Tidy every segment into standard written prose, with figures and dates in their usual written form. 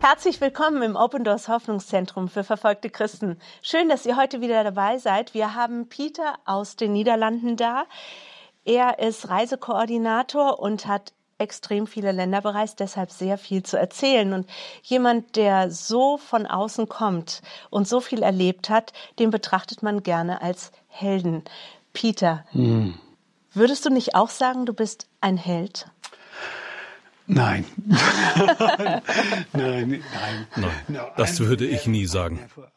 Herzlich willkommen im Open Doors Hoffnungszentrum für verfolgte Christen. Schön, dass ihr heute wieder dabei seid. Wir haben Pieter aus den Niederlanden da. Er ist Reisekoordinator und hat extrem viele Länder bereist, deshalb sehr viel zu erzählen. Und jemand, der so von außen kommt und so viel erlebt hat, den betrachtet man gerne als Helden. Pieter, würdest du nicht auch sagen, du bist ein Held? Nein. Nein. Das würde ich nie sagen.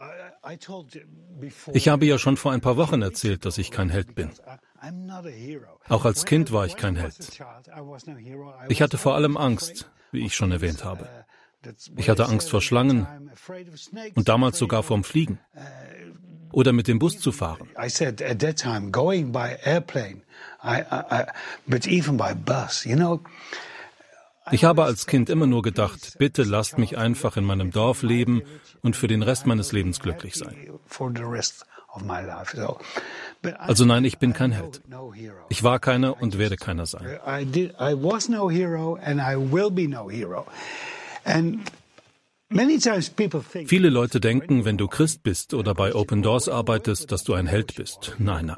Ich habe ja schon vor ein paar Wochen erzählt, dass ich kein Held bin. Auch als Kind war ich kein Held. Ich hatte vor allem Angst, wie ich schon erwähnt habe. Ich hatte Angst vor Schlangen und damals sogar vorm Fliegen oder mit dem Bus zu fahren. Ich habe als Kind immer nur gedacht, bitte lasst mich einfach in meinem Dorf leben und für den Rest meines Lebens glücklich sein. Also nein, ich bin kein Held. Ich war keiner und werde keiner sein. Viele Leute denken, wenn du Christ bist oder bei Open Doors arbeitest, dass du ein Held bist. Nein.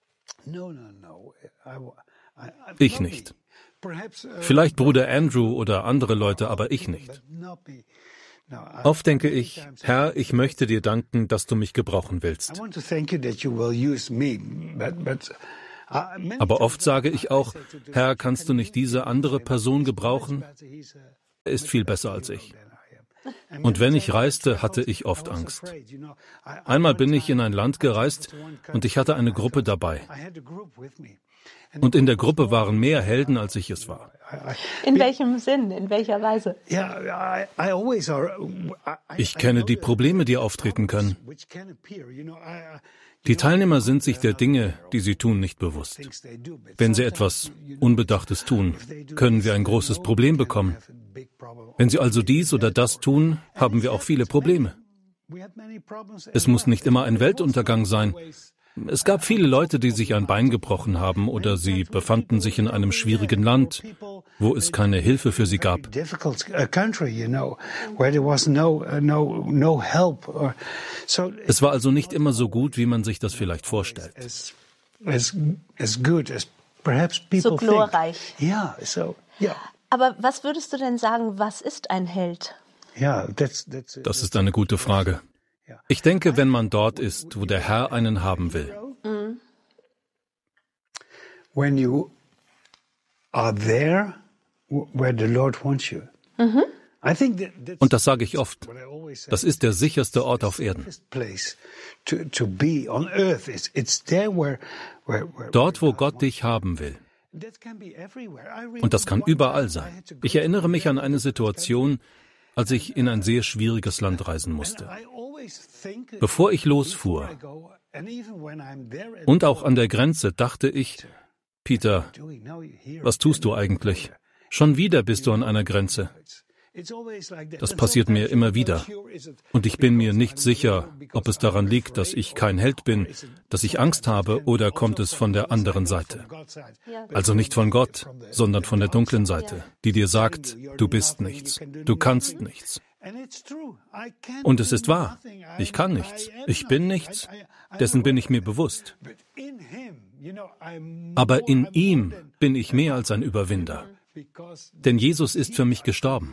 Ich nicht. Vielleicht Bruder Andrew oder andere Leute, aber ich nicht. Oft denke ich, Herr, ich möchte dir danken, dass du mich gebrauchen willst. Aber oft sage ich auch, Herr, kannst du nicht diese andere Person gebrauchen? Er ist viel besser als ich. Und wenn ich reiste, hatte ich oft Angst. Einmal bin ich in ein Land gereist und ich hatte eine Gruppe dabei. Und in der Gruppe waren mehr Helden, als ich es war. In welchem Sinn? In welcher Weise? Ich kenne die Probleme, die auftreten können. Die Teilnehmer sind sich der Dinge, die sie tun, nicht bewusst. Wenn sie etwas Unbedachtes tun, können wir ein großes Problem bekommen. Wenn sie also dies oder das tun, haben wir auch viele Probleme. Es muss nicht immer ein Weltuntergang sein. Es gab viele Leute, die sich ein Bein gebrochen haben oder sie befanden sich in einem schwierigen Land, wo es keine Hilfe für sie gab. Es war also nicht immer so gut, wie man sich das vielleicht vorstellt. So glorreich. Ja. Aber was würdest du denn sagen, was ist ein Held? Das ist eine gute Frage. Ich denke, wenn man dort ist, wo der Herr einen haben will. When you are there where the Lord wants you. Und das sage ich oft. Das ist der sicherste Ort auf Erden. Dort, wo Gott dich haben will. Und das kann überall sein. Ich erinnere mich an eine Situation, als ich in ein sehr schwieriges Land reisen musste. Bevor ich losfuhr und auch an der Grenze dachte ich, Pieter, was tust du eigentlich? Schon wieder bist du an einer Grenze. Das passiert mir immer wieder. Und ich bin mir nicht sicher, ob es daran liegt, dass ich kein Held bin, dass ich Angst habe, oder kommt es von der anderen Seite. Also nicht von Gott, sondern von der dunklen Seite, die dir sagt, du bist nichts, du kannst nichts. Und es ist wahr, ich kann nichts, ich bin nichts, dessen bin ich mir bewusst. Aber in ihm bin ich mehr als ein Überwinder, denn Jesus ist für mich gestorben.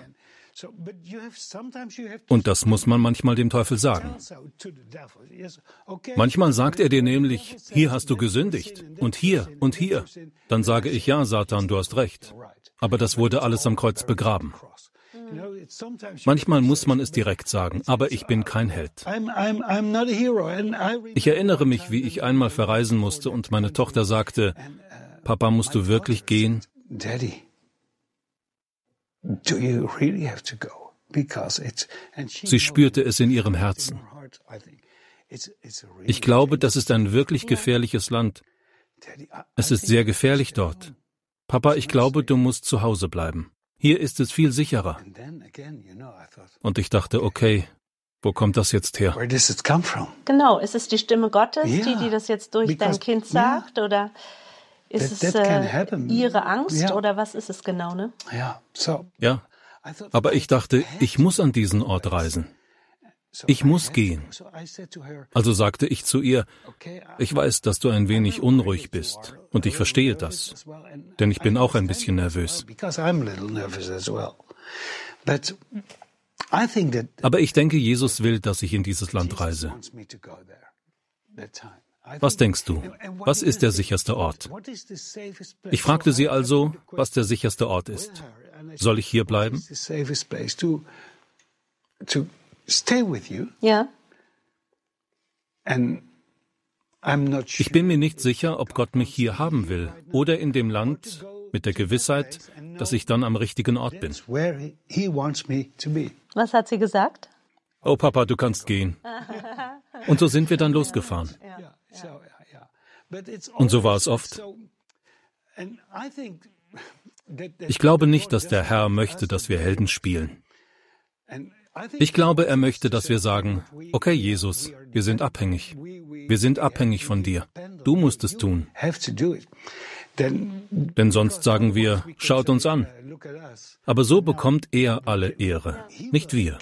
Und das muss man manchmal dem Teufel sagen. Manchmal sagt er dir nämlich, hier hast du gesündigt und hier und hier. Dann sage ich, ja, Satan, du hast recht. Aber das wurde alles am Kreuz begraben. Manchmal muss man es direkt sagen, aber ich bin kein Held. Ich erinnere mich, wie ich einmal verreisen musste und meine Tochter sagte, Papa, musst du wirklich gehen? Daddy, do you really have to go? Sie spürte es in ihrem Herzen. Ich glaube, das ist ein wirklich gefährliches Land. Es ist sehr gefährlich dort. Papa, ich glaube, du musst zu Hause bleiben. Hier ist es viel sicherer. Und ich dachte, okay, wo kommt das jetzt her? Genau, ist es die Stimme Gottes, die das jetzt durch dein Kind sagt? Oder ist es ihre Angst? Oder was ist es genau? Ne? Ja, Aber ich dachte, ich muss an diesen Ort reisen. Ich muss gehen. Also sagte ich zu ihr, ich weiß, dass du ein wenig unruhig bist und ich verstehe das, denn ich bin auch ein bisschen nervös. Aber ich denke, Jesus will, dass ich in dieses Land reise. Was denkst du? Was ist der sicherste Ort? Ich fragte sie also, was der sicherste Ort ist. Soll ich hier bleiben? Ja. Ich bin mir nicht sicher, ob Gott mich hier haben will oder in dem Land mit der Gewissheit, dass ich dann am richtigen Ort bin. Was hat sie gesagt? Oh Papa, du kannst gehen. Und so sind wir dann losgefahren. Und so war es oft. Ich glaube nicht, dass der Herr möchte, dass wir Helden spielen. Ich glaube, er möchte, dass wir sagen, okay, Jesus, wir sind abhängig. Wir sind abhängig von dir. Du musst es tun. Denn sonst sagen wir, schaut uns an. Aber so bekommt er alle Ehre, nicht wir.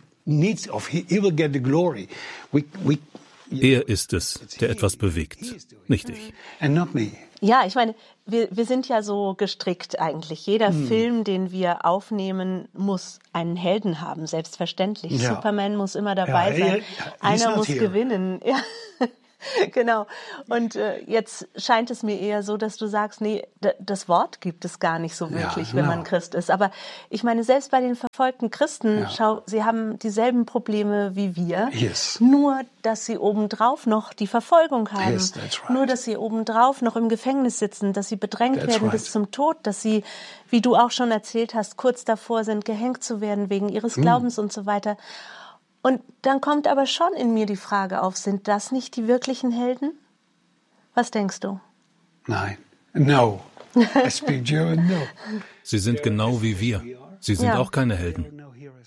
Er ist es, der etwas bewegt, nicht ich. Ja, ich meine, wir sind ja so gestrickt eigentlich. Jeder Film, den wir aufnehmen, muss einen Helden haben, selbstverständlich. Ja. Superman muss immer dabei sein. Einer muss gewinnen. Ja. Genau. Und jetzt scheint es mir eher so, dass du sagst, nee, das Wort gibt es gar nicht so wirklich, wenn man Christ ist. Aber ich meine, selbst bei den verfolgten Christen, schau, sie haben dieselben Probleme wie wir. Yes. Nur, dass sie obendrauf noch die Verfolgung haben. Yes, that's right. Nur, dass sie obendrauf noch im Gefängnis sitzen, dass sie bedrängt werden bis zum Tod, dass sie, wie du auch schon erzählt hast, kurz davor sind, gehängt zu werden wegen ihres Glaubens und so weiter. Und dann kommt aber schon in mir die Frage auf, sind das nicht die wirklichen Helden? Was denkst du? Nein. No. I speak German, no. Sie sind genau wie wir. Sie sind auch keine Helden.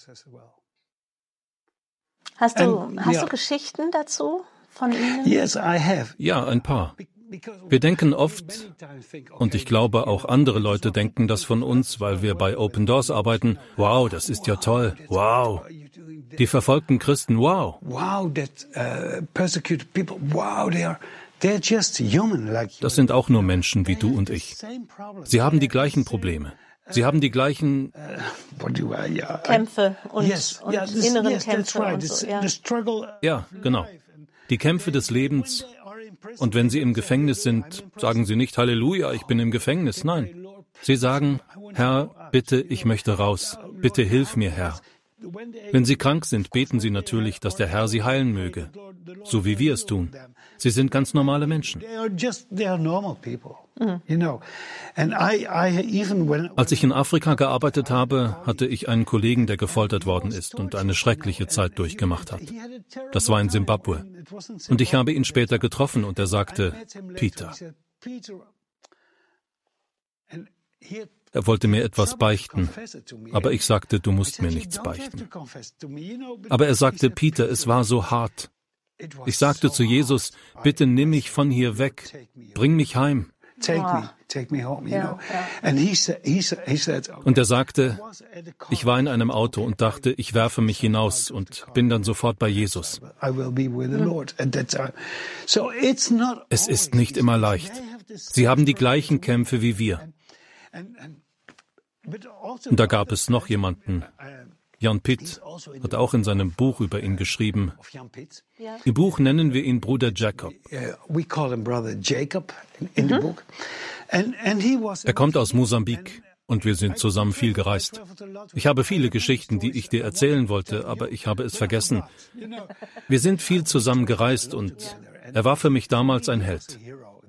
Hast du Geschichten dazu von ihnen? Yes, I have. Ja, ein paar. Wir denken oft, und ich glaube auch andere Leute denken das von uns, weil wir bei Open Doors arbeiten, wow, das ist ja toll, wow. Die verfolgten Christen, wow. Wow, persecuted people, wow, they're just human like you. Das sind auch nur Menschen wie du und ich. Sie haben die gleichen Probleme. Sie haben die gleichen Kämpfe und inneren Kämpfe und so. Ja, genau. Die Kämpfe des Lebens. Und wenn sie im Gefängnis sind, sagen sie nicht, Halleluja, ich bin im Gefängnis. Nein. Sie sagen, Herr, bitte, ich möchte raus. Bitte hilf mir, Herr. Wenn sie krank sind, beten sie natürlich, dass der Herr sie heilen möge, so wie wir es tun. Sie sind ganz normale Menschen. Als ich in Afrika gearbeitet habe, hatte ich einen Kollegen, der gefoltert worden ist und eine schreckliche Zeit durchgemacht hat. Das war in Simbabwe. Und ich habe ihn später getroffen und er sagte, Peter. Er wollte mir etwas beichten, aber ich sagte, du musst mir nichts beichten. Aber er sagte, Peter, es war so hart. Ich sagte zu Jesus, bitte nimm mich von hier weg, bring mich heim. Und er sagte, ich war in einem Auto und dachte, ich werfe mich hinaus und bin dann sofort bei Jesus. Es ist nicht immer leicht. Sie haben die gleichen Kämpfe wie wir. Und da gab es noch jemanden. Jan Pitt hat auch in seinem Buch über ihn geschrieben. Im Buch nennen wir ihn Bruder Jacob. Er kommt aus Mosambik und wir sind zusammen viel gereist. Ich habe viele Geschichten, die ich dir erzählen wollte, aber ich habe es vergessen. Wir sind viel zusammen gereist und er war für mich damals ein Held.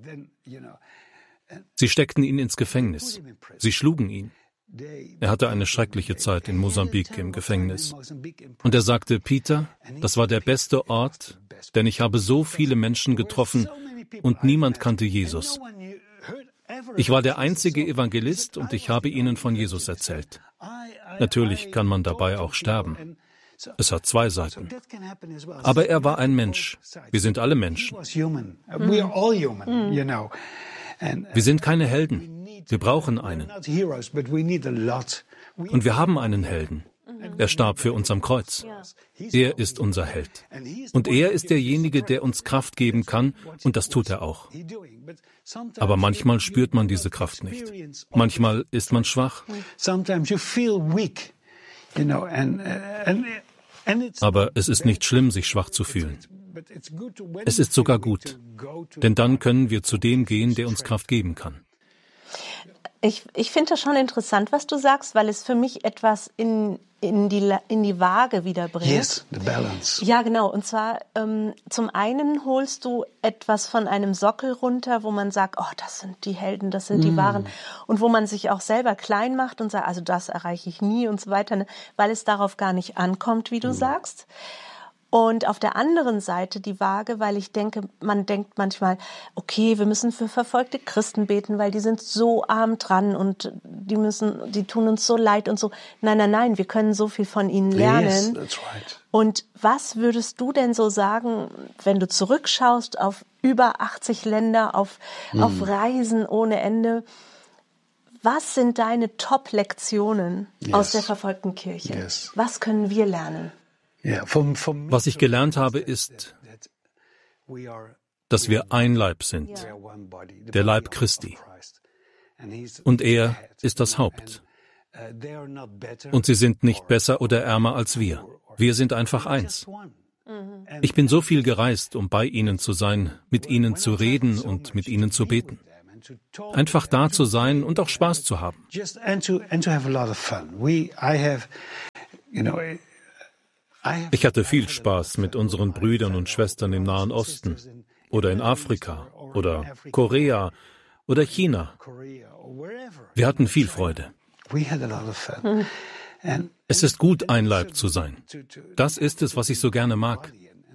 Sie steckten ihn ins Gefängnis. Sie schlugen ihn. Er hatte eine schreckliche Zeit in Mosambik im Gefängnis. Und er sagte, Peter, das war der beste Ort, denn ich habe so viele Menschen getroffen und niemand kannte Jesus. Ich war der einzige Evangelist und ich habe ihnen von Jesus erzählt. Natürlich kann man dabei auch sterben. Es hat zwei Seiten. Aber er war ein Mensch. Wir sind alle Menschen. Wir sind keine Helden. Wir brauchen einen. Und wir haben einen Helden. Er starb für uns am Kreuz. Er ist unser Held. Und er ist derjenige, der uns Kraft geben kann, und das tut er auch. Aber manchmal spürt man diese Kraft nicht. Manchmal ist man schwach. Aber es ist nicht schlimm, sich schwach zu fühlen. Es ist sogar gut, denn dann können wir zu dem gehen, der uns Kraft geben kann. Ich finde das schon interessant, was du sagst, weil es für mich etwas in die Waage wieder bringt. Yes, the balance. Ja, genau. Und zwar zum einen holst du etwas von einem Sockel runter, wo man sagt, oh, das sind die Helden, das sind die Wahren. Und wo man sich auch selber klein macht und sagt, also das erreiche ich nie und so weiter, ne? Weil es darauf gar nicht ankommt, wie du sagst. Und auf der anderen Seite die Waage, weil ich denke, man denkt manchmal, okay, wir müssen für verfolgte Christen beten, weil die sind so arm dran und die tun uns so leid und so. Nein, wir können so viel von ihnen lernen. Yes, that's right. Und was würdest du denn so sagen, wenn du zurückschaust auf über 80 Länder, auf Reisen ohne Ende? Was sind deine Top-Lektionen aus der verfolgten Kirche? Yes. Was können wir lernen? Was ich gelernt habe, ist, dass wir ein Leib sind, der Leib Christi. Und er ist das Haupt. Und sie sind nicht besser oder ärmer als wir. Wir sind einfach eins. Ich bin so viel gereist, um bei ihnen zu sein, mit ihnen zu reden und mit ihnen zu beten. Einfach da zu sein und auch Spaß zu haben. Ich hatte viel Spaß mit unseren Brüdern und Schwestern im Nahen Osten oder in Afrika oder Korea oder China. Wir hatten viel Freude. Es ist gut, ein Leib zu sein. Das ist es, was ich so gerne mag.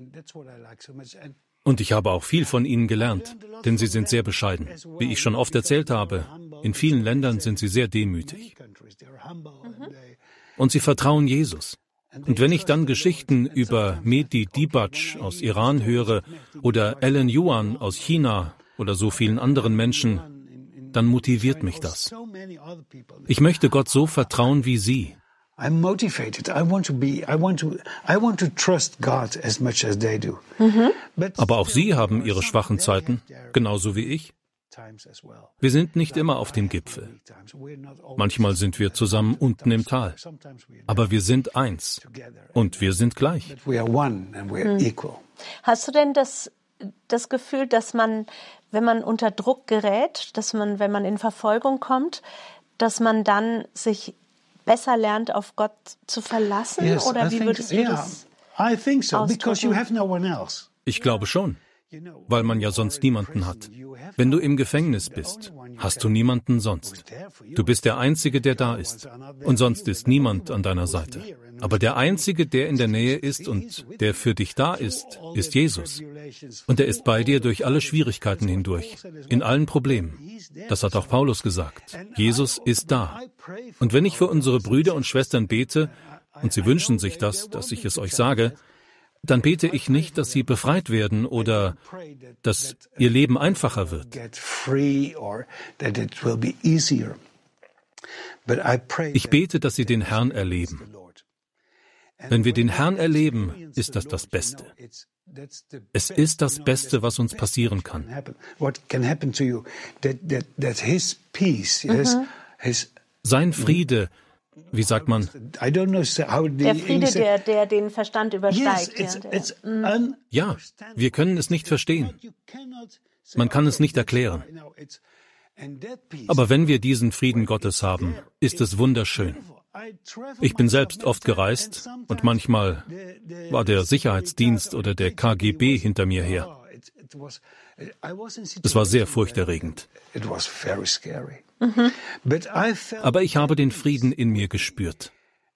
Und ich habe auch viel von ihnen gelernt, denn sie sind sehr bescheiden. Wie ich schon oft erzählt habe, in vielen Ländern sind sie sehr demütig. Und sie vertrauen Jesus. Und wenn ich dann Geschichten über Mehdi Dibatsch aus Iran höre oder Alan Yuan aus China oder so vielen anderen Menschen, dann motiviert mich das. Ich möchte Gott so vertrauen wie sie. I'm motivated. I want to trust God as much as they do. Aber auch sie haben ihre schwachen Zeiten, genauso wie ich. Wir sind nicht immer auf dem Gipfel. Manchmal sind wir zusammen unten im Tal. Aber wir sind eins. Und wir sind gleich. Hast du denn das Gefühl, dass man, wenn man unter Druck gerät, wenn man in Verfolgung kommt, dass man dann sich besser lernt, auf Gott zu verlassen? Yes, oder wie würdest du das I think so, ausdrücken? because you have no one else. Ich glaube schon, weil man ja sonst niemanden hat. Wenn du im Gefängnis bist, hast du niemanden sonst. Du bist der Einzige, der da ist. Und sonst ist niemand an deiner Seite. Aber der Einzige, der in der Nähe ist und der für dich da ist Jesus. Und er ist bei dir durch alle Schwierigkeiten hindurch, in allen Problemen. Das hat auch Paulus gesagt. Jesus ist da. Und wenn ich für unsere Brüder und Schwestern bete, und sie wünschen sich das, dass ich es euch sage, dann bete ich nicht, dass sie befreit werden oder dass ihr Leben einfacher wird. Ich bete, dass sie den Herrn erleben. Wenn wir den Herrn erleben, ist das das Beste. Es ist das Beste, was uns passieren kann. Sein Friede, wie sagt man? Der Friede, der den Verstand übersteigt. Ja, wir können es nicht verstehen. Man kann es nicht erklären. Aber wenn wir diesen Frieden Gottes haben, ist es wunderschön. Ich bin selbst oft gereist und manchmal war der Sicherheitsdienst oder der KGB hinter mir her. Es war sehr furchterregend. Aber ich habe den Frieden in mir gespürt.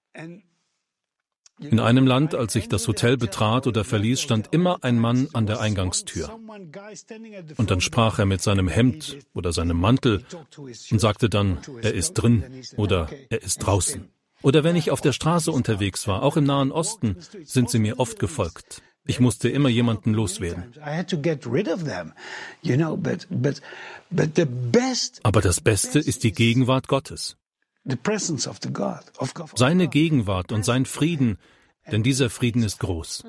In einem Land, als ich das Hotel betrat oder verließ, stand immer ein Mann an der Eingangstür. Und dann sprach er mit seinem Hemd oder seinem Mantel und sagte dann, er ist drin oder er ist draußen. Oder wenn ich auf der Straße unterwegs war, auch im Nahen Osten, sind sie mir oft gefolgt. Ich musste immer jemanden loswerden. Aber das Beste ist die Gegenwart Gottes. Seine Gegenwart und sein Frieden, denn dieser Frieden ist groß.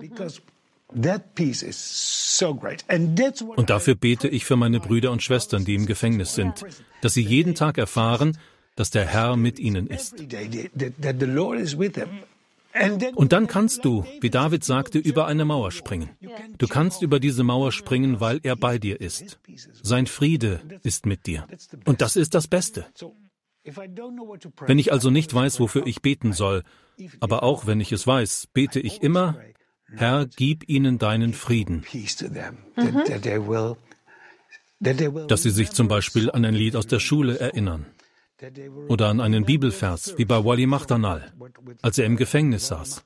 Und dafür bete ich für meine Brüder und Schwestern, die im Gefängnis sind, dass sie jeden Tag erfahren, dass der Herr mit ihnen ist. Und dann kannst du, wie David sagte, über eine Mauer springen. Du kannst über diese Mauer springen, weil er bei dir ist. Sein Friede ist mit dir. Und das ist das Beste. Wenn ich also nicht weiß, wofür ich beten soll, aber auch wenn ich es weiß, bete ich immer, Herr, gib ihnen deinen Frieden. Dass sie sich zum Beispiel an ein Lied aus der Schule erinnern. Oder an einen Bibelvers, wie bei Wally Machdanal, als er im Gefängnis saß.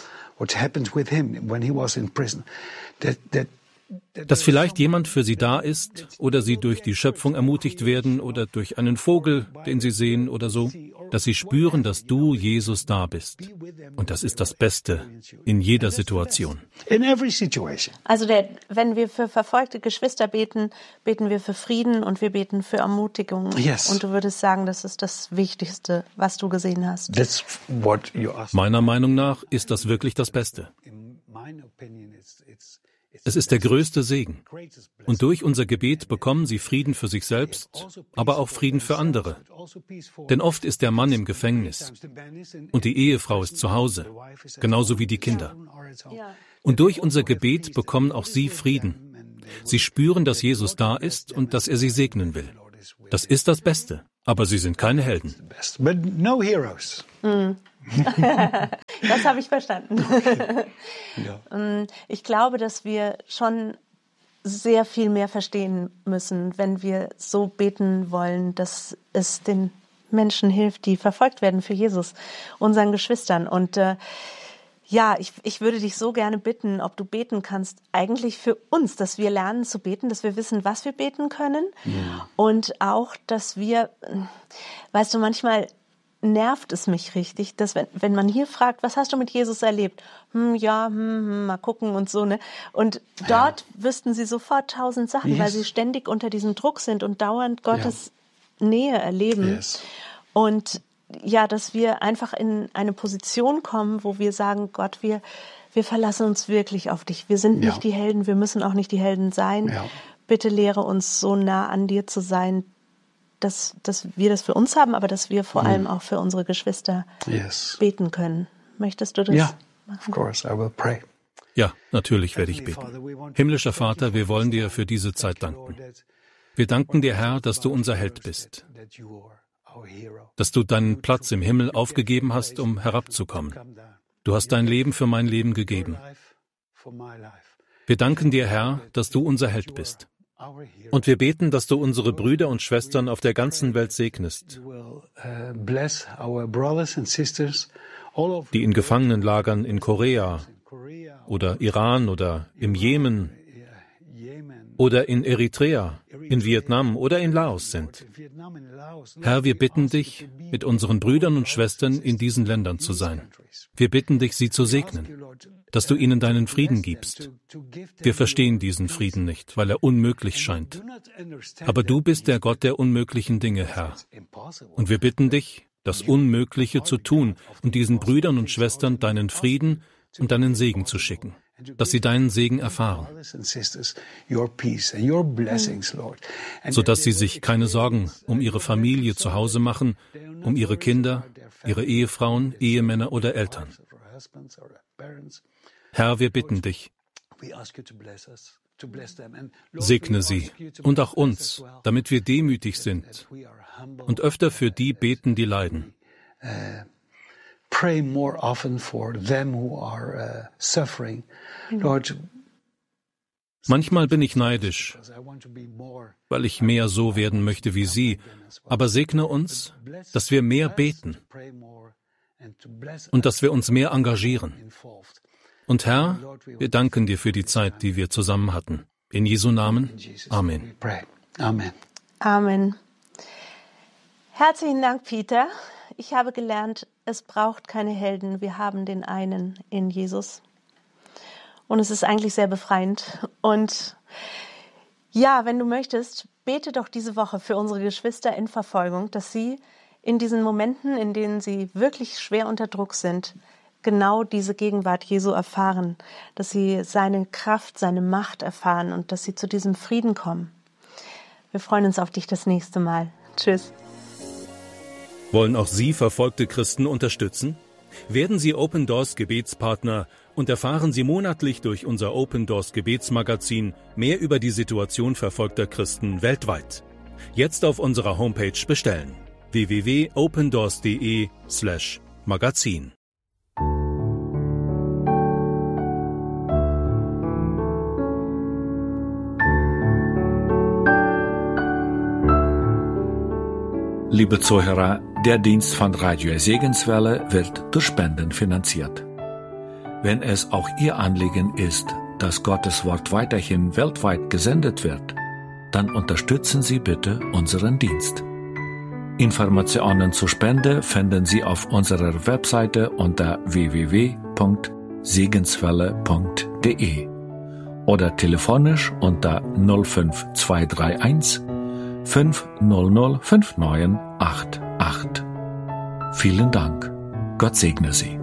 Dass vielleicht jemand für sie da ist oder sie durch die Schöpfung ermutigt werden oder durch einen Vogel, den sie sehen oder so, dass sie spüren, dass du, Jesus, da bist. Und das ist das Beste in jeder Situation. Also wenn wir für verfolgte Geschwister beten, beten wir für Frieden und wir beten für Ermutigung. Yes. Und du würdest sagen, das ist das Wichtigste, was du gesehen hast. Meiner Meinung nach ist das wirklich das Beste. Es ist der größte Segen. Und durch unser Gebet bekommen sie Frieden für sich selbst, aber auch Frieden für andere. Denn oft ist der Mann im Gefängnis und die Ehefrau ist zu Hause, genauso wie die Kinder. Und durch unser Gebet bekommen auch sie Frieden. Sie spüren, dass Jesus da ist und dass er sie segnen will. Das ist das Beste, aber sie sind keine Helden. Das habe ich verstanden. Ich glaube, dass wir schon sehr viel mehr verstehen müssen, wenn wir so beten wollen, dass es den Menschen hilft, die verfolgt werden für Jesus, unseren Geschwistern. Und ich würde dich so gerne bitten, ob du beten kannst, eigentlich für uns, dass wir lernen zu beten, dass wir wissen, was wir beten können. Ja. Und auch, dass wir, weißt du, manchmal nervt es mich richtig, dass wenn man hier fragt, was hast du mit Jesus erlebt? Mal gucken und so, ne? Und dort wüssten sie sofort 1000 Sachen, weil sie ständig unter diesem Druck sind und dauernd Gottes Nähe erleben. Und dass wir einfach in eine Position kommen, wo wir sagen, Gott, wir verlassen uns wirklich auf dich. Wir sind nicht die Helden, wir müssen auch nicht die Helden sein. Ja. Bitte lehre uns, so nah an dir zu sein, dass wir das für uns haben, aber dass wir vor allem auch für unsere Geschwister beten können. Möchtest du das machen? Of course, I will pray. Ja, natürlich werde ich beten. Himmlischer Vater, wir wollen dir für diese Zeit danken. Wir danken dir, Herr, dass du unser Held bist. Dass du deinen Platz im Himmel aufgegeben hast, um herabzukommen. Du hast dein Leben für mein Leben gegeben. Wir danken dir, Herr, dass du unser Held bist. Und wir beten, dass du unsere Brüder und Schwestern auf der ganzen Welt segnest, die in Gefangenenlagern in Korea oder Iran oder im Jemen oder in Eritrea, in Vietnam oder in Laos sind. Herr, wir bitten dich, mit unseren Brüdern und Schwestern in diesen Ländern zu sein. Wir bitten dich, sie zu segnen, dass du ihnen deinen Frieden gibst. Wir verstehen diesen Frieden nicht, weil er unmöglich scheint. Aber du bist der Gott der unmöglichen Dinge, Herr. Und wir bitten dich, das Unmögliche zu tun und diesen Brüdern und Schwestern deinen Frieden und deinen Segen zu schicken, dass sie deinen Segen erfahren, sodass sie sich keine Sorgen um ihre Familie zu Hause machen, um ihre Kinder, ihre Ehefrauen, Ehemänner oder Eltern. Herr, wir bitten dich, segne sie und auch uns, damit wir demütig sind und öfter für die beten, die leiden. Pray more often for them who are suffering. Lord, manchmal bin ich neidisch, weil ich mehr so werden möchte wie sie, aber segne uns, dass wir mehr beten und dass wir uns mehr engagieren. Und Herr, wir danken dir für die Zeit, die wir zusammen hatten. In Jesu Namen. Amen. Amen. Amen. Herzlichen Dank, Peter. Ich habe gelernt, es braucht keine Helden, wir haben den einen in Jesus. Und es ist eigentlich sehr befreiend. Und ja, wenn du möchtest, bete doch diese Woche für unsere Geschwister in Verfolgung, dass sie in diesen Momenten, in denen sie wirklich schwer unter Druck sind, genau diese Gegenwart Jesu erfahren, dass sie seine Kraft, seine Macht erfahren und dass sie zu diesem Frieden kommen. Wir freuen uns auf dich das nächste Mal. Tschüss. Wollen auch Sie verfolgte Christen unterstützen? Werden Sie Open Doors Gebetspartner und erfahren Sie monatlich durch unser Open Doors Gebetsmagazin mehr über die Situation verfolgter Christen weltweit. Jetzt auf unserer Homepage bestellen: www.opendoors.de/magazin. Liebe Zuhörer, der Dienst von Radio Segenswelle wird durch Spenden finanziert. Wenn es auch Ihr Anliegen ist, dass Gottes Wort weiterhin weltweit gesendet wird, dann unterstützen Sie bitte unseren Dienst. Informationen zur Spende finden Sie auf unserer Webseite unter www.segenswelle.de oder telefonisch unter 05231 500 5988. Vielen Dank. Gott segne Sie.